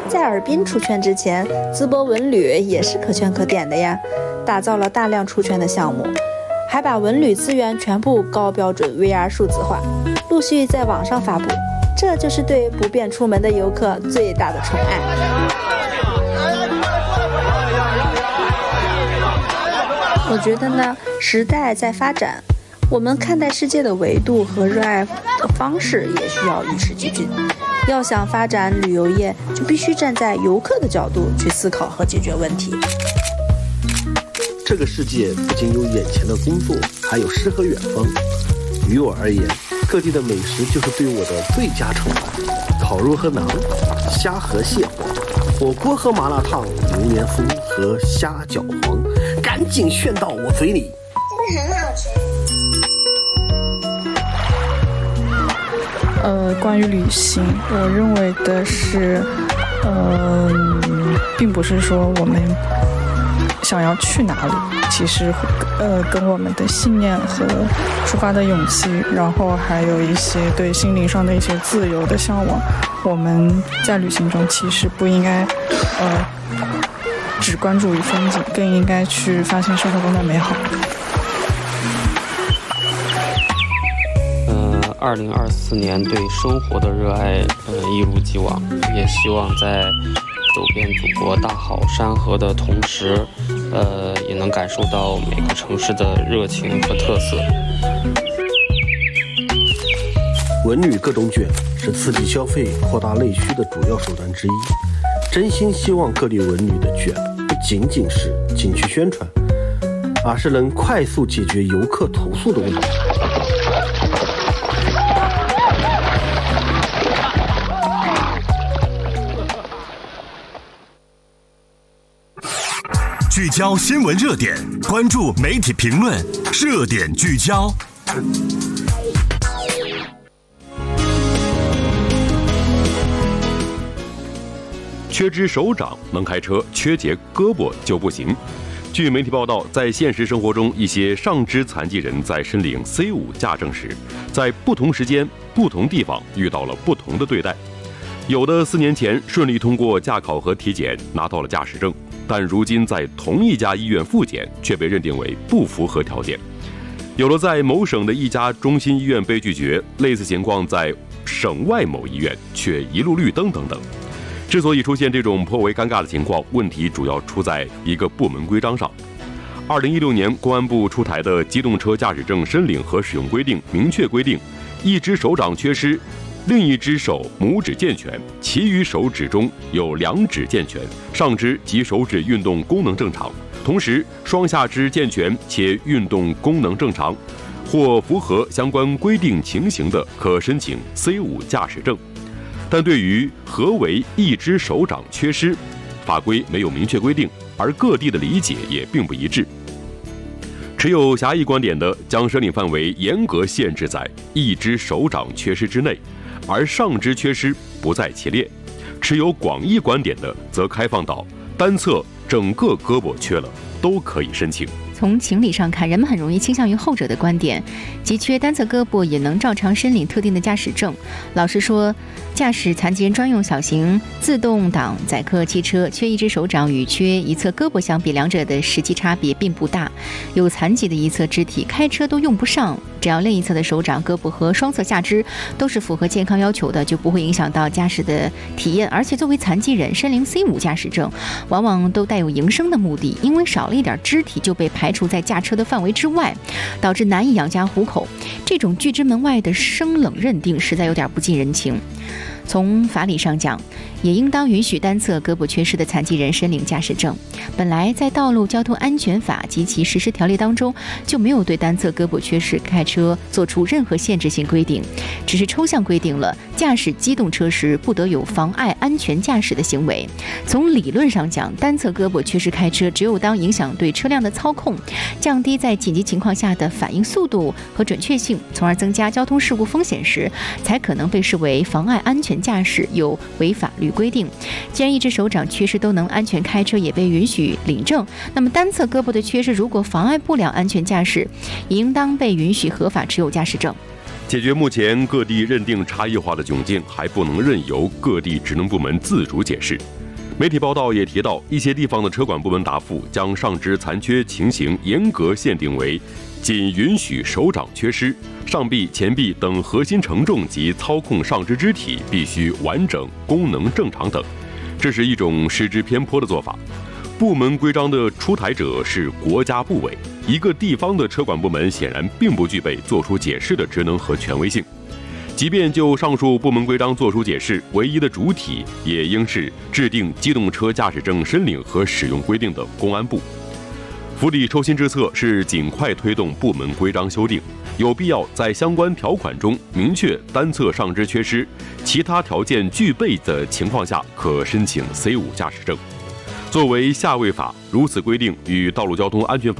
在尔滨出圈之前，淄博文旅也是可圈可点的呀，打造了大量出圈的项目，还把文旅资源全部高标准 VR 数字化，陆续在网上发布。这就是对不便出门的游客最大的宠爱。我觉得呢，时代在发展，我们看待世界的维度和热爱的方式也需要与时俱进。要想发展旅游业，就必须站在游客的角度去思考和解决问题。 这个世界不仅有眼前的工作，还有诗和远方。于我而言，各地的美食就是对我的最佳宠爱。烤肉和馕，虾和蟹黄，火锅和麻辣烫，榴莲酥和虾饺黄，赶紧炫到我嘴里。 真的很好吃。 关于旅行，我认为的是，并不是说我们想要去哪里，其实跟我们的信念和出发的勇气，然后还有一些对心灵上的一些自由的向往，我们在旅行中其实不应该只关注于风景，更应该去发现生活中的美好。 2024年对生活的热爱一如既往，也希望在走遍祖国大好山河的同时，也能感受到每个城市的热情和特色。 文旅各种卷是刺激消费、扩大内需的主要手段之一。真心希望各地文旅的卷不仅仅是景区宣传，而是能快速解决游客投诉的问题。 聚焦新闻热点，关注媒体评论，热点聚焦。 缺只手掌能开车，缺节胳膊就不行。据媒体报道，在现实生活中，一些上肢残疾人在申领 C5 驾证时，在不同时间、不同地方遇到了不同的对待。有的4年前顺利通过驾考和体检，拿到了驾驶证，但如今在同一家医院复检却被认定为不符合条件。有了在某省的一家中心医院被拒绝，类似情况在省外某医院却一路绿灯等等。之所以出现这种颇为尴尬的情况，问题主要出在一个部门规章上。2016年公安部出台的机动车驾驶证申领和使用规定明确规定，一只手掌缺失，另一只手拇指健全，其余手指中有2指健全，上肢及手指运动功能正常，同时双下肢健全且运动功能正常，或符合相关规定情形的，可申请 C5 驾驶证。但对于何为一只手掌缺失，法规没有明确规定，而各地的理解也并不一致。持有狭义观点的将申领范围严格限制在一只手掌缺失之内，而上肢缺失不在其列。持有广义观点的则开放到单侧整个胳膊缺了都可以申请。 从情理上看，人们很容易倾向于后者的观点，即缺单侧胳膊也能照常申领特定的驾驶证。老实说，驾驶残疾人专用小型自动挡载客汽车缺一只手掌与缺一侧胳膊相比，两者的实际差别并不大。有残疾的一侧肢体开车都用不上，只要另一侧的手掌、胳膊和双侧下肢都是符合健康要求的，就不会影响到驾驶的体验。而且作为残疾人申领 C5 驾驶证，往往都带有营生的目的，因为少了一点肢体就被排除在驾车的范围之外，导致难以养家糊口。这种拒之门外的生冷认定实在有点不近人情。从法理上讲，也应当允许单侧胳膊缺失的残疾人申领驾驶证。本来在《道路交通安全法》及其实施条例当中就没有对单侧胳膊缺失开车做出任何限制性规定，只是抽象规定了驾驶机动车时不得有妨碍安全驾驶的行为。从理论上讲，单侧胳膊缺失开车，只有当影响对车辆的操控，降低在紧急情况下的反应速度和准确性，从而增加交通事故风险时，才可能被视为妨碍安全驾驶，有违法律规定。既然一只手掌缺失都能安全开车，也被允许领证，那么单侧胳膊的缺失如果妨碍不了安全驾驶，也应当被允许合法持有驾驶证。 解决目前各地认定差异化的窘境，还不能任由各地职能部门自主解释。 媒体报道也提到，一些地方的车管部门答复将上肢残缺情形严格限定为仅允许手掌缺失，上臂、前臂等核心承重及操控上肢肢体必须完整、功能正常等。这是一种失之偏颇的做法。部门规章的出台者是国家部委，一个地方的车管部门显然并不具备作出解释的职能和权威性。即便就上述部门规章作出解释，唯一的主体也应是制定机动车驾驶证申领和使用规定的公安部。府里抽心之策是尽快推动部门规章修订，有必要在相关条款中明确单侧上肢缺失，其他条件具备的情况下可申请 C5 驾驶证。作为下位法，如此规定与道路交通安全法